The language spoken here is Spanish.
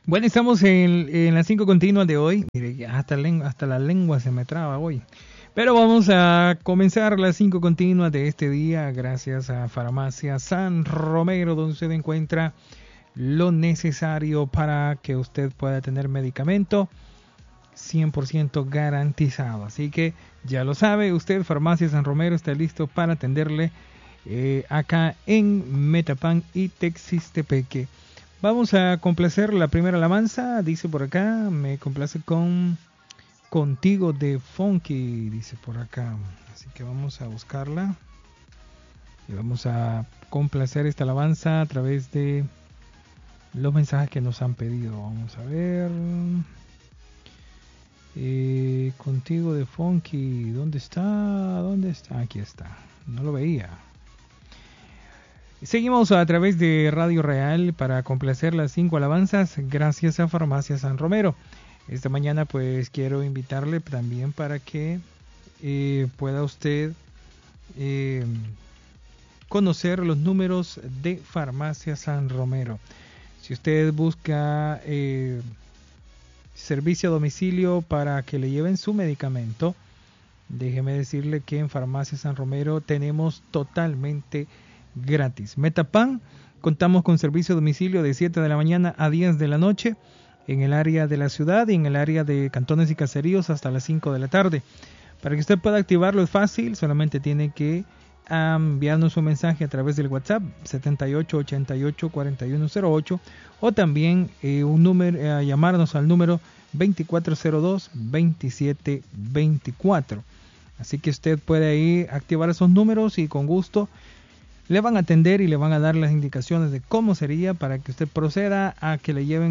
Bueno, estamos en las 5 continuas de hoy. Mire, hasta la lengua se me traba hoy. Pero vamos a comenzar las 5 continuas de este día gracias a Farmacia San Romero, donde usted encuentra lo necesario para que usted pueda tener medicamento 100% garantizado. Así que ya lo sabe, usted, Farmacia San Romero, está listo para atenderle acá en Metapán y Texistepeque. Vamos a complacer la primera alabanza, dice por acá, me complace con Contigo de Funky, dice por acá. Así que vamos a buscarla y vamos a complacer esta alabanza a través de los mensajes que nos han pedido. Vamos a ver. Contigo de Funky, ¿dónde está? ¿Dónde está? Aquí está, no lo veía. Seguimos a través de Radio Real para complacer las 5 alabanzas gracias a Farmacia San Romero. Esta mañana pues quiero invitarle también para que pueda usted conocer los números de Farmacia San Romero. Si usted busca servicio a domicilio para que le lleven su medicamento, déjeme decirle que en Farmacia San Romero tenemos totalmente gratis. Metapan, contamos con servicio a domicilio de 7 de la mañana a 10 de la noche en el área de la ciudad y en el área de cantones y caseríos hasta las 5 de la tarde. Para que usted pueda activarlo es fácil, solamente tiene que enviarnos un mensaje a través del WhatsApp 78884108 o también llamarnos al número 2402-2724. Así que usted puede ahí activar esos números y con gusto le van a atender y le van a dar las indicaciones de cómo sería para que usted proceda a que le lleven